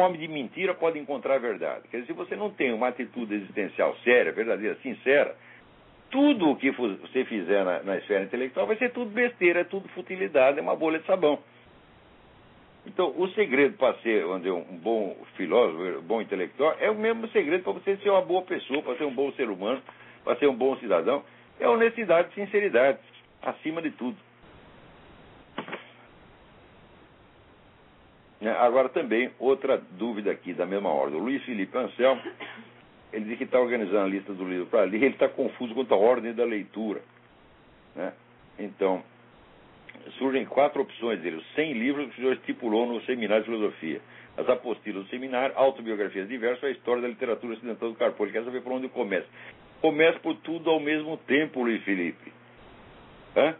homem de mentira pode encontrar a verdade. Quer dizer, se você não tem uma atitude existencial séria, verdadeira, sincera, tudo o que você fizer na esfera intelectual vai ser tudo besteira, é tudo futilidade, é uma bolha de sabão. Então, o segredo para ser, vamos dizer, um bom filósofo, um bom intelectual, é o mesmo segredo para você ser uma boa pessoa, para ser um bom ser humano, para ser um bom cidadão, é honestidade e sinceridade, acima de tudo. Agora também, outra dúvida aqui da mesma ordem. O Luiz Felipe Anselmo, ele diz que está organizando a lista do livro para ler, ele está confuso quanto à ordem da leitura. Né? Então, surgem 4 opções dele. Os 100 livros que o senhor estipulou no Seminário de Filosofia. As apostilas do seminário, autobiografias diversas, a história da literatura ocidental do Carpo. Ele quer saber por onde começa. Começa por tudo ao mesmo tempo, Luiz Felipe. Hã?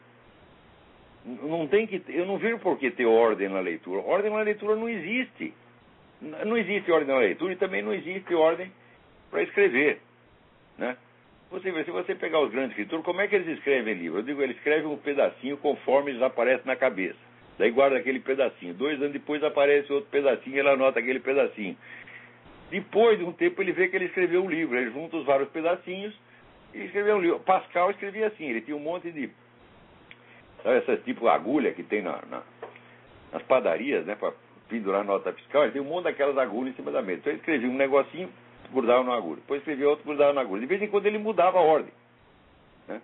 Não tem que, eu não vejo por que ter ordem na leitura. Ordem na leitura não existe. Não existe ordem na leitura e também não existe ordem para escrever. Né? Você vê, se você pegar os grandes escritores, como é que eles escrevem livro? Eu digo, eles escrevem um pedacinho conforme eles aparecem na cabeça. Daí guarda aquele pedacinho. 2 anos depois aparece outro pedacinho e ele anota aquele pedacinho. Depois de um tempo ele vê que ele escreveu um livro. Ele junta os vários pedacinhos e escreveu um livro. Pascal escrevia assim, ele tinha um monte de... Sabe, essas tipo agulha que tem nas padarias, né, para pendurar nota fiscal, ele tem um monte daquelas agulhas em cima da mesa. Então ele escrevia um negocinho, grudava na agulha. Depois escrevia outro, grudava na agulha. De vez em quando ele mudava a ordem. Né?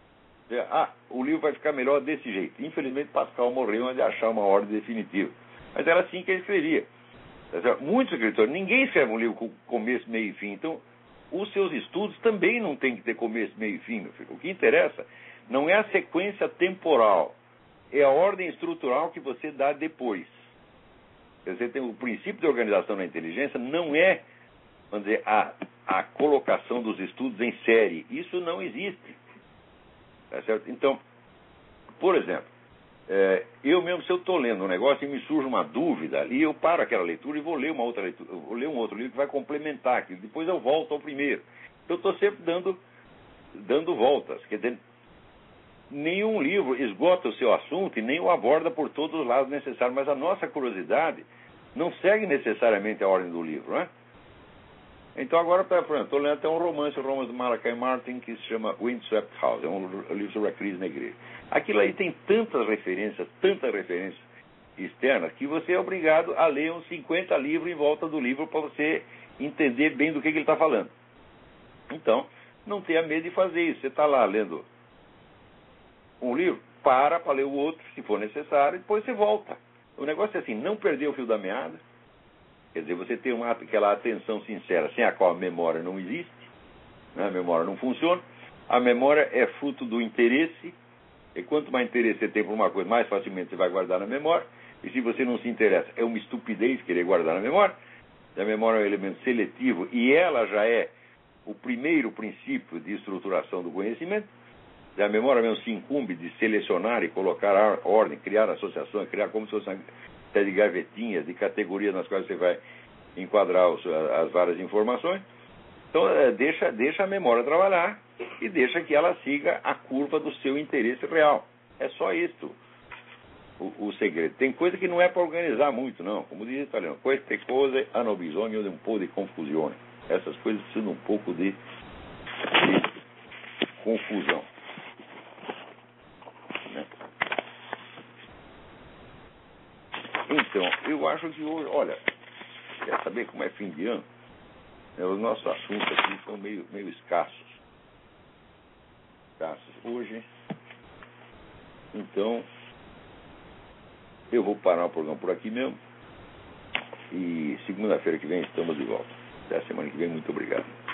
O livro vai ficar melhor desse jeito. Infelizmente Pascal morreu antes de achar uma ordem definitiva. Mas era assim que ele escrevia. Muitos escritores, ninguém escreve um livro com começo, meio e fim. Então, os seus estudos também não tem que ter começo, meio e fim, meu filho. O que interessa não é a sequência temporal, é a ordem estrutural que você dá depois. Você tem o princípio de organização da inteligência, não é, vamos dizer, a colocação dos estudos em série. Isso não existe. Tá certo? Então, por exemplo, eu mesmo, se eu estou lendo um negócio e me surge uma dúvida, e eu paro aquela leitura e vou ler uma outra leitura, vou ler um outro livro que vai complementar aquilo. Depois eu volto ao primeiro. Então, eu estou sempre dando voltas. Quer dizer, nenhum livro esgota o seu assunto e nem o aborda por todos os lados necessários, mas a nossa curiosidade não segue necessariamente a ordem do livro, né? Então agora, por exemplo, estou lendo até um romance do Malachi Martin que se chama Windswept House, é um livro sobre a crise na igreja. Aquilo aí tem tantas referências externas, que você é obrigado a ler uns 50 livros em volta do livro para você entender bem do que ele está falando. Então, não tenha medo de fazer isso. Você está lá lendo um livro, para ler o outro, se for necessário, e depois você volta. O negócio é assim, não perder o fio da meada, quer dizer, você tem aquela atenção sincera, sem a qual a memória não existe, né? A memória não funciona. A memória é fruto do interesse, e quanto mais interesse você tem por uma coisa, mais facilmente você vai guardar na memória, e se você não se interessa, é uma estupidez querer guardar na memória. A memória é um elemento seletivo, e ela já é o primeiro princípio de estruturação do conhecimento. A memória mesmo se incumbe de selecionar e colocar a ordem, criar associações, criar como se fosse uma série de gavetinhas, de categorias nas quais você vai enquadrar as várias informações. Então, deixa a memória trabalhar e deixa que ela siga a curva do seu interesse real. É só isso o segredo. Tem coisa que não é para organizar muito, não. Como diz o italiano, queste cose hanno bisogno di un po' di confusione. Essas coisas precisam de um pouco de confusão. Então, eu acho que hoje, olha, quer saber como é fim de ano? Os nossos assuntos aqui são meio escassos. Hoje. Então, eu vou parar o programa por aqui mesmo. E segunda-feira que vem estamos de volta. Até a semana que vem. Muito obrigado.